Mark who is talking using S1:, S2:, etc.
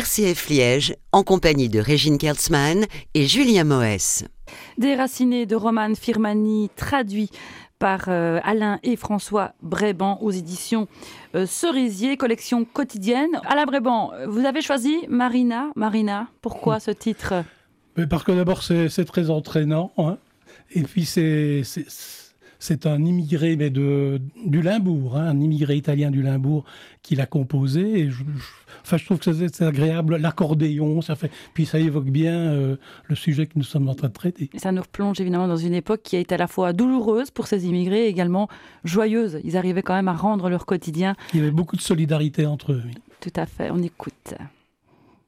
S1: RCF Liège, en compagnie de Régine Kertzmann et Julien Moès.
S2: Déraciné de Roman Firmani, traduit par Alain et François Bréban aux éditions Cerisier, collection quotidienne. Alain Bréban, vous avez choisi Marina. Marina, pourquoi ce titre ?
S3: Parce que d'abord c'est très entraînant, hein. Et puis c'est un immigré du Limbourg, hein, un immigré italien du Limbourg qui l'a composé. Et je trouve que c'est agréable, l'accordéon, puis ça évoque bien le sujet que nous sommes en train de traiter.
S2: Et ça nous replonge évidemment dans une époque qui a été à la fois douloureuse pour ces immigrés et également joyeuse. Ils arrivaient quand même à rendre leur quotidien.
S3: Il y avait beaucoup de solidarité entre eux. Oui.
S2: Tout à fait, on écoute.